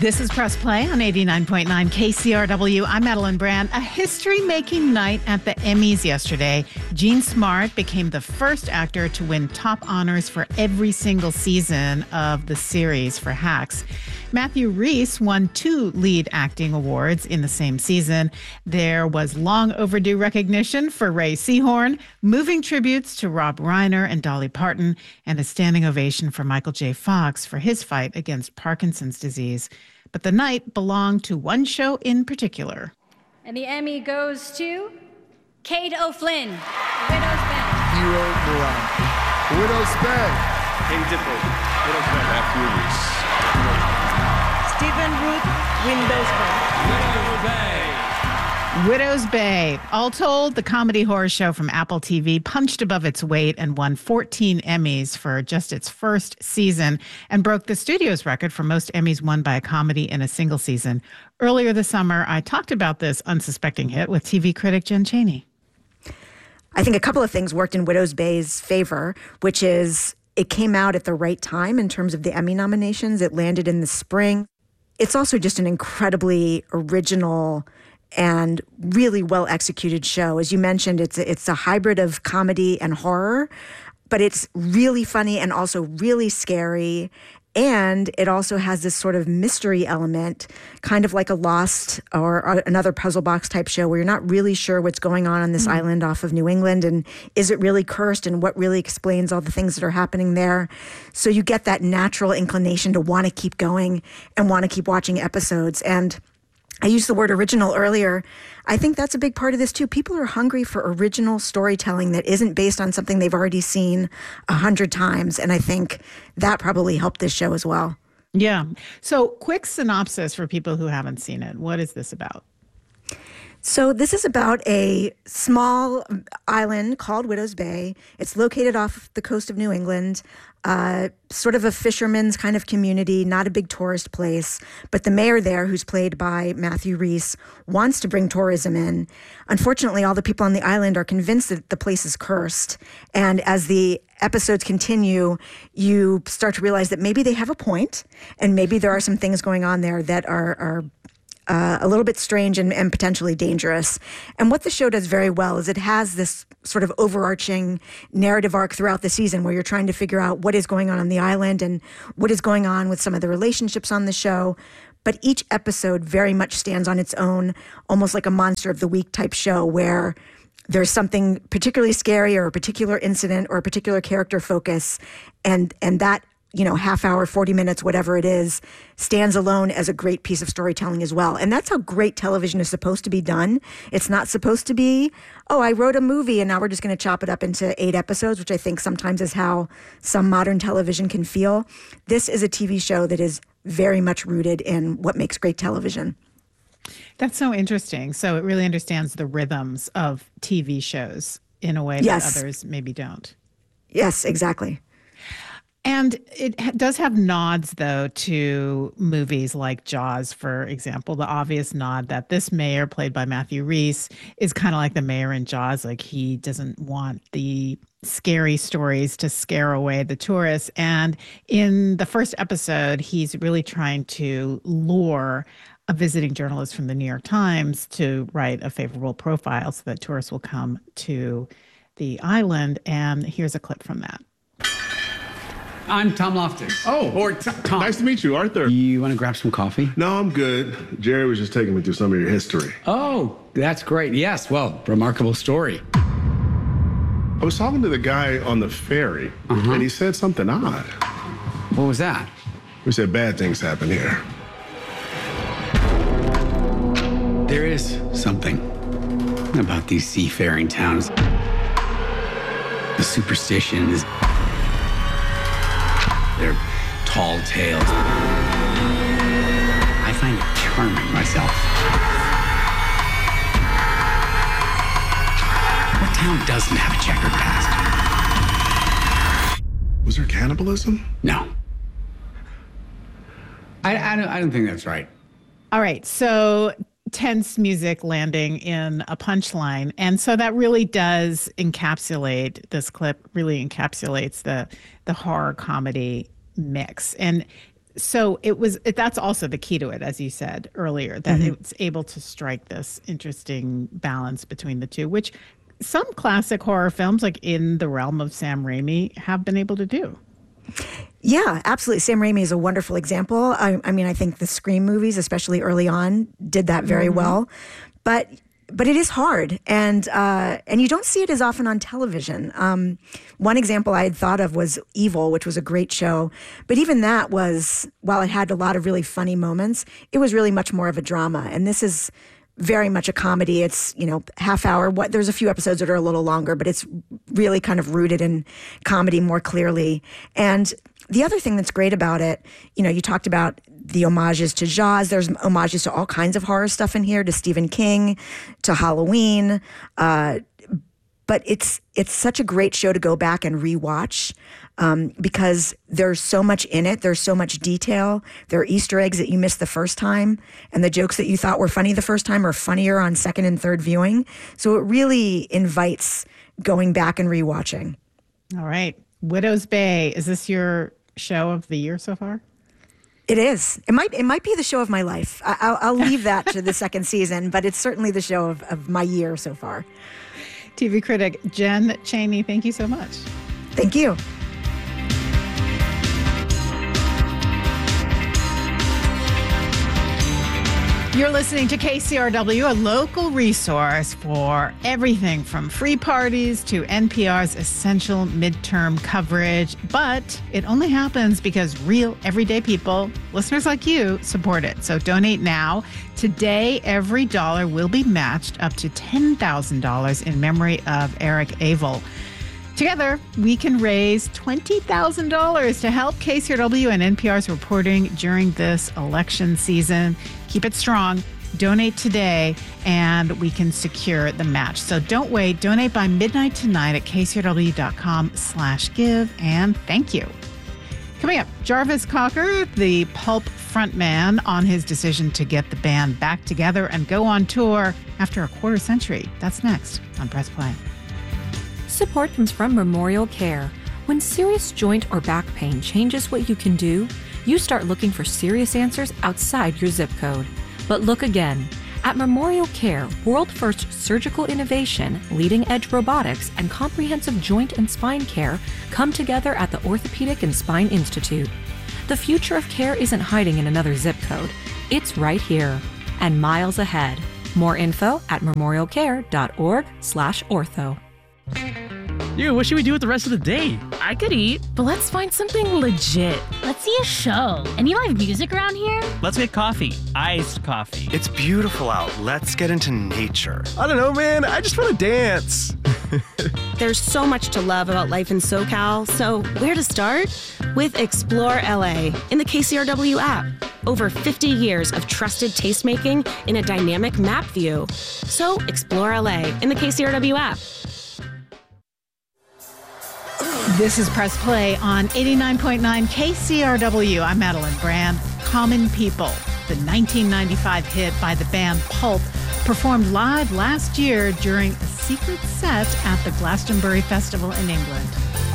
This is Press Play on 89.9 KCRW. I'm Madeline Brand. A history-making night at the Emmys yesterday. Jean Smart became the first actor to win top honors for every single season of the series for Hacks. Matthew Rhys won 2 lead acting awards in the same season. There was long overdue recognition for Ray Seahorn, moving tributes to Rob Reiner and Dolly Parton, and a standing ovation for Michael J. Fox for his fight against Parkinson's disease. But the night belonged to one show in particular. And the Emmy goes to Kate O'Flynn, Widow's Bend. Hero Mulan. Widow's Bend. Katie Dippold, Widow's Bend. Matthew Rhys. Stephen Root, Widow's Bend. Widow's Bay. All told, the comedy horror show from Apple TV punched above its weight and won 14 Emmys for just its first season and broke the studio's record for most Emmys won by a comedy in a single season. Earlier this summer, I talked about this unsuspecting hit with TV critic Jen Chaney. I think a couple of things worked in Widow's Bay's favor, which is it came out at the right time in terms of the Emmy nominations. It landed in the spring. It's also just an incredibly original and really well-executed show. As you mentioned, it's a hybrid of comedy and horror, but it's really funny and also really scary. And it also has this sort of mystery element, kind of like a Lost or another puzzle box type show where you're not really sure what's going on this island off of New England, and is it really cursed, and what really explains all the things that are happening there. So you get that natural inclination to want to keep going and want to keep watching episodes. And I used the word original earlier. I think that's a big part of this too. People are hungry for original storytelling that isn't based on something they've already seen 100 times. And I think that probably helped this show as well. Yeah. So quick synopsis for people who haven't seen it. What is this about? So this is about a small island called Widow's Bay. It's located off the coast of New England, sort of a fisherman's kind of community, not a big tourist place. But the mayor there, who's played by Matthew Rhys, wants to bring tourism in. Unfortunately, all the people on the island are convinced that the place is cursed. And as the episodes continue, you start to realize that maybe they have a point, and maybe there are some things going on there that are a little bit strange and potentially dangerous. And what the show does very well is it has this sort of overarching narrative arc throughout the season where you're trying to figure out what is going on the island and what is going on with some of the relationships on the show. But each episode very much stands on its own, almost like a Monster of the Week type show where there's something particularly scary or a particular incident or a particular character focus, and that half hour, 40 minutes, whatever it is, stands alone as a great piece of storytelling as well. And that's how great television is supposed to be done. It's not supposed to be, I wrote a movie and now we're just going to chop it up into 8 episodes, which I think sometimes is how some modern television can feel. This is a TV show that is very much rooted in what makes great television. That's so interesting. So it really understands the rhythms of TV shows in a way that others maybe don't. Yes, exactly. And it does have nods, though, to movies like Jaws, for example. The obvious nod that this mayor, played by Matthew Rhys, is kind of like the mayor in Jaws. Like, he doesn't want the scary stories to scare away the tourists. And in the first episode, he's really trying to lure a visiting journalist from the New York Times to write a favorable profile so that tourists will come to the island. And here's a clip from that. I'm Tom Loftus. Or Tom. Nice to meet you, Arthur. You want to grab some coffee? No, I'm good. Jerry was just taking me through some of your history. Oh, that's great. Yes, well, remarkable story. I was talking to the guy on the ferry, and he said something odd. What was that? He said bad things happen here. There is something about these seafaring towns. The superstition is their tall tales. I find it charming myself. What town doesn't have a checkered past? Was there cannibalism? No. I don't think that's right. All right, so tense music landing in a punchline. And so that really does encapsulate, this clip really encapsulates the horror comedy mix. And So that's also the key to it, as you said earlier, that it's able to strike this interesting balance between the two, which some classic horror films, like in the realm of Sam Raimi, have been able to do. Yeah, absolutely. Sam Raimi is a wonderful example. I mean, I think the Scream movies, especially early on, did that very well. But it is hard, and you don't see it as often on television. One example I had thought of was Evil, which was a great show. But even that was, while it had a lot of really funny moments, it was really much more of a drama. And this is very much a comedy. It's, half hour. There's a few episodes that are a little longer, but it's really kind of rooted in comedy more clearly. And the other thing that's great about it, you talked about the homages to Jaws. There's homages to all kinds of horror stuff in here, to Stephen King, to Halloween. But it's such a great show to go back and rewatch because there's so much in it. There's so much detail. There are Easter eggs that you missed the first time, and the jokes that you thought were funny the first time are funnier on second and third viewing. So it really invites going back and rewatching. All right. Widow's Bay. Is this your show of the year so far? It is. It might be the show of my life. I'll leave that to the second season, but it's certainly the show of my year so far. TV critic Jen Chaney, thank you so much. Thank you. You're listening to KCRW, a local resource for everything from free parties to NPR's essential midterm coverage. But it only happens because real, everyday people, listeners like you, support it. So donate now. Today, every dollar will be matched up to $10,000 in memory of Eric Abel. Together, we can raise $20,000 to help KCRW and NPR's reporting during this election season. Keep it strong. Donate today, and we can secure the match. So don't wait. Donate by midnight tonight at kcrw.com/give, and thank you. Coming up, Jarvis Cocker, the Pulp frontman, on his decision to get the band back together and go on tour after a quarter century. That's next on Press Play. Support comes from Memorial Care. When serious joint or back pain changes what you can do, you start looking for serious answers outside your zip code. But look again. At Memorial Care, world-first surgical innovation, leading-edge robotics, and comprehensive joint and spine care come together at the Orthopedic and Spine Institute. The future of care isn't hiding in another zip code. It's right here and miles ahead. More info at memorialcare.org/ortho. Dude, what should we do with the rest of the day? I could eat, but let's find something legit. Let's see a show. Any live music around here? Let's get coffee. Iced coffee. It's beautiful out. Let's get into nature. I don't know, man. I just want to dance. There's so much to love about life in SoCal, so where to start? With Explore LA in the KCRW app. Over 50 years of trusted tastemaking in a dynamic map view. So Explore LA in the KCRW app. This is Press Play on 89.9 KCRW. I'm Madeline Brand. Common People, the 1995 hit by the band Pulp, performed live last year during a secret set at the Glastonbury Festival in England.